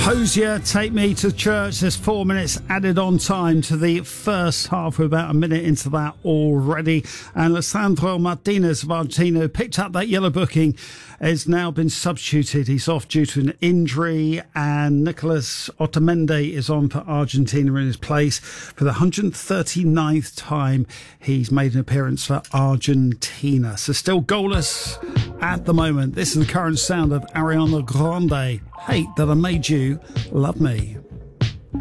Hosier, Take Me to Church. There's 4 minutes added on time to the first half. We're about a minute into that already. And Alessandro Martinez of Argentina, who picked up that yellow booking, has now been substituted. He's off due to an injury, and Nicolas Otamendi is on for Argentina in his place. For the 139th time, he's made an appearance for Argentina. So still goalless at the moment. This is the current sound of Ariana Grande. Hate That I Made You Love Me.